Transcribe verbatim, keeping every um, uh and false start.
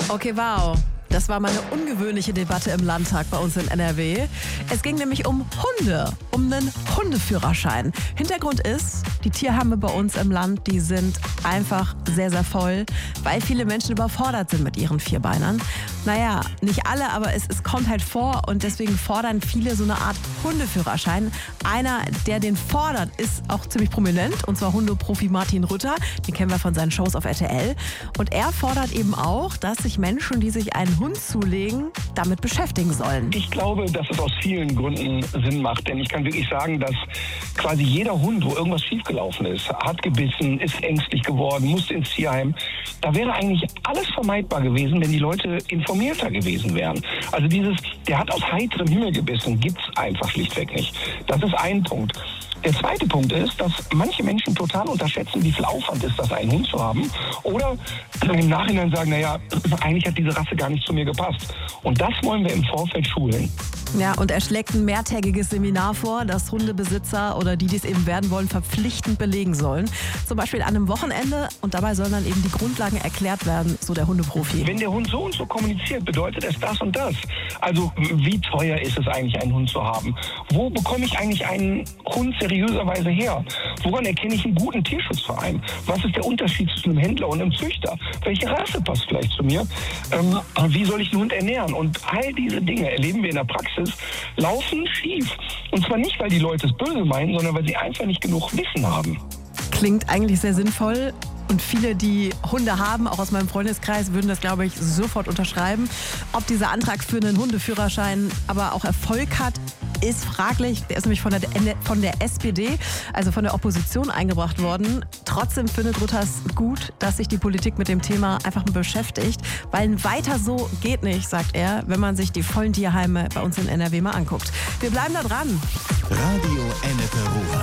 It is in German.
Okay, wow. Das war mal eine ungewöhnliche Debatte im Landtag bei uns in N R W. Es ging nämlich um Hunde, um einen Hundeführerschein. Hintergrund ist, die Tierheime bei uns im Land, die sind einfach sehr, sehr voll, weil viele Menschen überfordert sind mit ihren Vierbeinern. Naja, nicht alle, aber es, es kommt halt vor und deswegen fordern viele so eine Art Hundeführerschein. Einer, der den fordert, ist auch ziemlich prominent, und zwar Hundeprofi Martin Rütter. Den kennen wir von seinen Shows auf R T L. Und er fordert eben auch, dass sich Menschen, die sich einen Hund zulegen, damit beschäftigen sollen. Ich glaube, dass es aus vielen Gründen Sinn macht, denn ich kann wirklich sagen, dass quasi jeder Hund, wo irgendwas schiefgelaufen ist, hat gebissen, ist ängstlich geworden, musste ins Tierheim, da wäre eigentlich alles vermeidbar gewesen, wenn die Leute informierter gewesen wären. Also dieses, der hat aus heiterem Himmel gebissen, gibt's einfach schlichtweg nicht. Das ist ein Punkt. Der zweite Punkt ist, dass manche Menschen total unterschätzen, wie viel Aufwand ist das, einen Hund zu haben. Oder im Nachhinein sagen, naja, eigentlich hat diese Rasse gar nicht zu mir gepasst. Und das wollen wir im Vorfeld schulen. Ja, und er schlägt ein mehrtägiges Seminar vor, das Hundebesitzer oder die, die es eben werden wollen, verpflichtend belegen sollen. Zum Beispiel an einem Wochenende, und dabei sollen dann eben die Grundlagen erklärt werden, so der Hundeprofi. Wenn der Hund so und so kommuniziert, bedeutet es das und das. Also wie teuer ist es eigentlich, einen Hund zu haben? Wo bekomme ich eigentlich einen Hund seriöserweise her? Woran erkenne ich einen guten Tierschutzverein? Was ist der Unterschied zwischen einem Händler und einem Züchter? Welche Rasse passt vielleicht zu mir? Ähm, wie soll ich einen Hund ernähren? Und all diese Dinge erleben wir in der Praxis, laufen schief. Und zwar nicht, weil die Leute es böse meinen, sondern weil sie einfach nicht genug Wissen haben. Klingt eigentlich sehr sinnvoll. Und viele, die Hunde haben, auch aus meinem Freundeskreis, würden das, glaube ich, sofort unterschreiben. Ob dieser Antrag für einen Hundeführerschein aber auch Erfolg hat, ist fraglich. Der ist nämlich von der, von der S P D, also von der Opposition, eingebracht worden. Trotzdem findet Rütters gut, dass sich die Politik mit dem Thema einfach mal beschäftigt. Weil weiter so geht nicht, sagt er, wenn man sich die vollen Tierheime bei uns in N R W mal anguckt. Wir bleiben da dran. Radio Ennepe Ruhr.